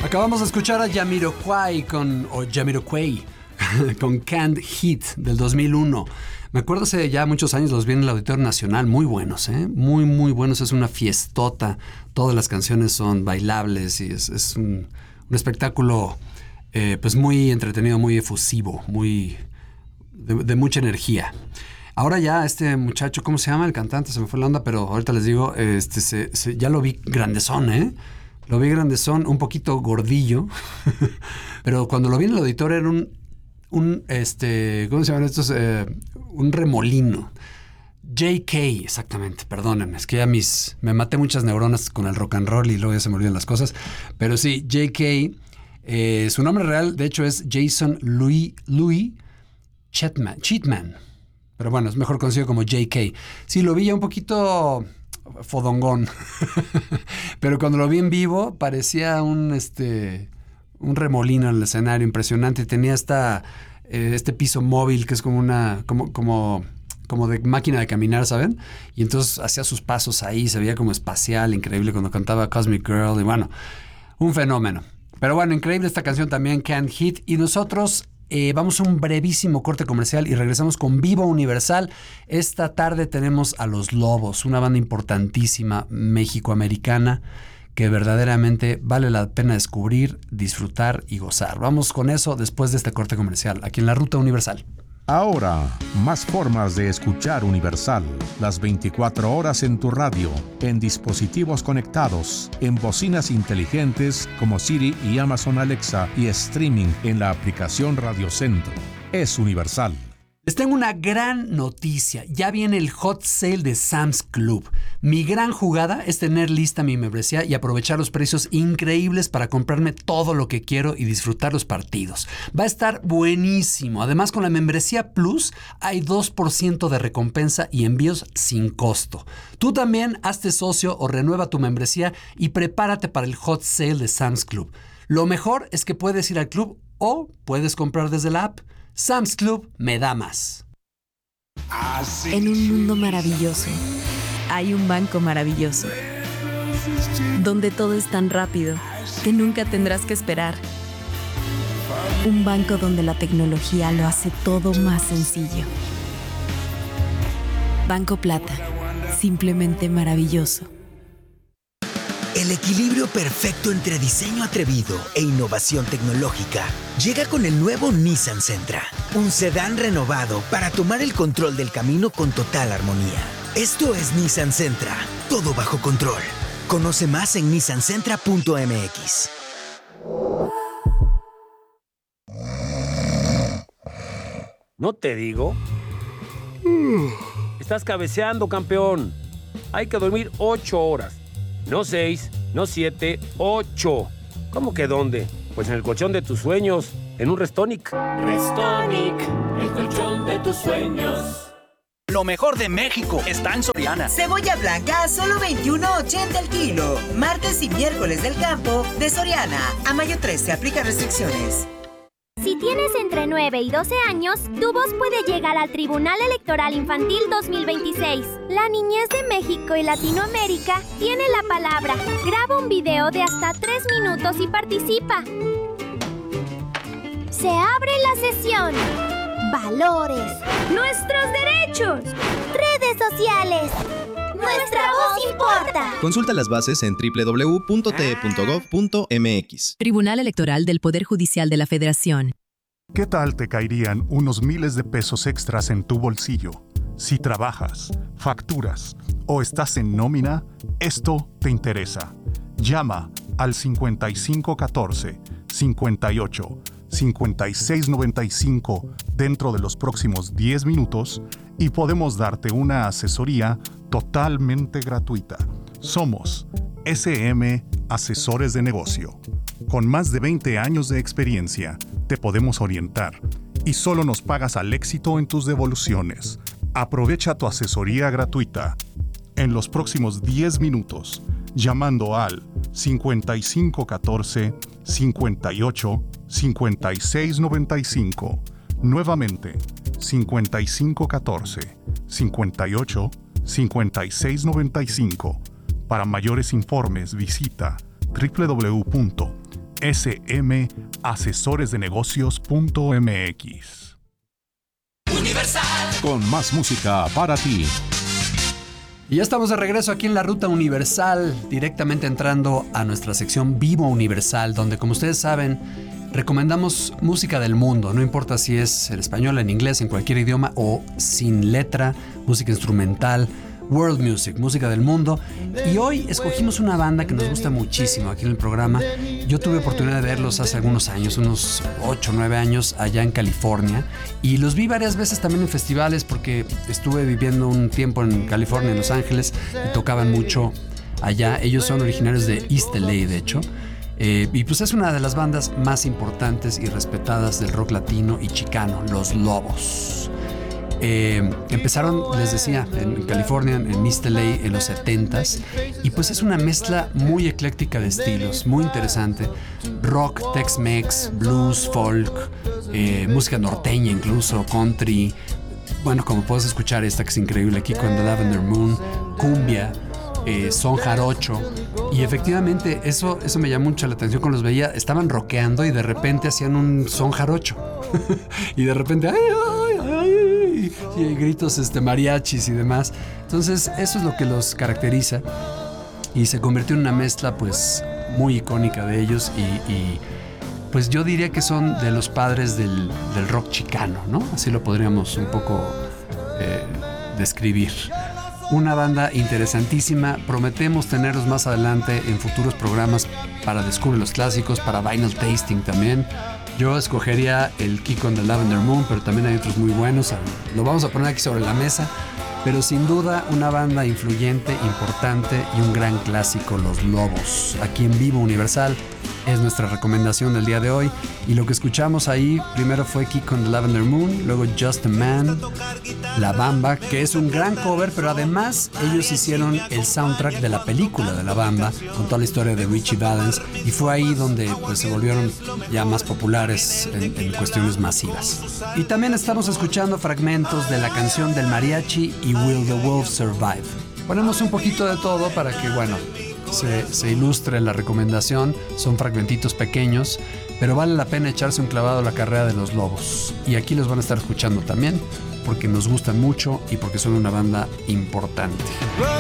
Acabamos de escuchar a Jamiroquai con Canned Heat del 2001. Me acuerdo hace ya muchos años los vi en el Auditorio Nacional, muy buenos, muy muy buenos, es una fiestota, todas las canciones son bailables y es un espectáculo pues muy entretenido, muy efusivo, muy de mucha energía. Ahora ya este muchacho, ¿cómo se llama? El cantante, se me fue la onda, pero ahorita les digo, ya lo vi grandezón, Lo vi grandezón, un poquito gordillo, pero cuando lo vi en el auditorio era ¿cómo se llaman estos? Un remolino. JK, exactamente, perdónenme, es que ya me maté muchas neuronas con el rock and roll y luego ya se me olvidan las cosas, pero sí, JK, su nombre real de hecho es Jason Louis Cheatman, pero bueno, es mejor conocido como JK. Sí, lo vi ya un poquito fodongón, pero cuando lo vi en vivo parecía un remolino en el escenario impresionante y tenía este piso móvil que es como como de máquina de caminar, ¿saben? Y entonces hacía sus pasos ahí, se veía como espacial, increíble cuando cantaba Cosmic Girl y bueno, un fenómeno. Pero bueno, increíble esta canción también, Canned Heat, y nosotros vamos a un brevísimo corte comercial y regresamos con Viva Universal. Esta tarde tenemos a Los Lobos, una banda importantísima mexicoamericana que verdaderamente vale la pena descubrir, disfrutar y gozar. Vamos con eso después de este corte comercial, aquí en la Ruta Universal. Ahora, más formas de escuchar Universal. Las 24 horas en tu radio, en dispositivos conectados, en bocinas inteligentes como Siri y Amazon Alexa y streaming en la aplicación Radio Centro. Es Universal. Les tengo una gran noticia. Ya viene el Hot Sale de Sam's Club. Mi gran jugada es tener lista mi membresía y aprovechar los precios increíbles para comprarme todo lo que quiero y disfrutar los partidos. Va a estar buenísimo. Además, con la membresía Plus hay 2% de recompensa y envíos sin costo. Tú también hazte socio o renueva tu membresía y prepárate para el Hot Sale de Sam's Club. Lo mejor es que puedes ir al club o puedes comprar desde la app. Sam's Club me da más. En un mundo maravilloso, hay un banco maravilloso, donde todo es tan rápido que nunca tendrás que esperar. Un banco donde la tecnología lo hace todo más sencillo. Banco Plata, simplemente maravilloso. El equilibrio perfecto entre diseño atrevido e innovación tecnológica llega con el nuevo Nissan Sentra, un sedán renovado para tomar el control del camino con total armonía. Esto es Nissan Sentra, todo bajo control. Conoce más en nissansentra.mx. ¿No te digo? Estás cabeceando, campeón. Hay que dormir 8 horas. No 6, no 7, 8. ¿Cómo que dónde? Pues en el colchón de tus sueños, en un Restonic. Restonic, el colchón de tus sueños. Lo mejor de México está en Soriana. Cebolla blanca a solo $21.80 el kilo. Martes y miércoles del campo de Soriana. A mayo 13 aplica restricciones. Si tienes entre 9 y 12 años, tu voz puede llegar al Tribunal Electoral Infantil 2026. La niñez de México y Latinoamérica tiene la palabra. Graba un video de hasta 3 minutos y participa. Se abre la sesión. Valores. Nuestros derechos. Redes sociales. Nuestra voz importa. Consulta las bases en www.te.gov.mx. Tribunal Electoral del Poder Judicial de la Federación. ¿Qué tal te caerían unos miles de pesos extras en tu bolsillo? Si trabajas, facturas o estás en nómina, esto te interesa. Llama al 5514 58 5695 dentro de los próximos 10 minutos y podemos darte una asesoría totalmente gratuita. Somos SM Asesores de Negocio. Con más de 20 años de experiencia, te podemos orientar y solo nos pagas al éxito en tus devoluciones. Aprovecha tu asesoría gratuita en los próximos 10 minutos llamando al 5514 58 5695. Nuevamente, 5514 58 5695. Para mayores informes visita www.sme.gov.mx. smasesoresdenegocios.mx. Con más música para ti. Y ya estamos de regreso aquí en la Ruta Universal, directamente entrando a nuestra sección Vivo Universal, donde, como ustedes saben, recomendamos música del mundo, no importa si es en español, en inglés, en cualquier idioma o sin letra, música instrumental, world music, música del mundo. Y hoy escogimos una banda que nos gusta muchísimo aquí en el programa. Yo tuve oportunidad de verlos hace algunos años, unos 8 o 9 años, allá en California. Y los vi varias veces también en festivales porque estuve viviendo un tiempo en California, en Los Ángeles, y tocaban mucho allá. Ellos son originarios de East LA, de hecho. Y pues es una de las bandas más importantes y respetadas del rock latino y chicano, Los Lobos. Empezaron, les decía, en California, en East LA, en los 70s, y pues es una mezcla muy ecléctica de estilos, muy interesante: rock, Tex-Mex, blues, folk, música norteña incluso, country. Bueno, como puedes escuchar esta que es increíble, Kiko and the Lavender Moon, cumbia, son jarocho. Y efectivamente eso me llamó mucho la atención cuando los veía. Estaban rockeando y de repente hacían un son jarocho y de repente y gritos mariachis y demás. Entonces eso es lo que los caracteriza y se convirtió en una mezcla pues muy icónica de ellos y pues yo diría que son de los padres del rock chicano, ¿no? Así lo podríamos un poco describir. Una banda interesantísima. Prometemos tenerlos más adelante en futuros programas para Descubre los Clásicos, para Vinyl Tasting también. Yo escogería el Kiko and the Lavender Moon, pero también hay otros muy buenos. Lo vamos a poner aquí sobre la mesa. Pero sin duda una banda influyente, importante y un gran clásico, Los Lobos. Aquí en Vivo Universal es nuestra recomendación del día de hoy. Y lo que escuchamos ahí primero fue Kiko and the Lavender Moon, luego Just a Man, La Bamba, que es un gran cover, pero además ellos hicieron el soundtrack de la película de La Bamba, con toda la historia de Richie Valens, y fue ahí donde pues, se volvieron ya más populares en cuestiones masivas. Y también estamos escuchando fragmentos de la canción del mariachi y Will the Wolf Survive. Ponemos un poquito de todo para que, bueno, se ilustre la recomendación. Son fragmentitos pequeños, pero vale la pena echarse un clavado a la carrera de Los Lobos. Y aquí los van a estar escuchando también, porque nos gustan mucho y porque son una banda importante.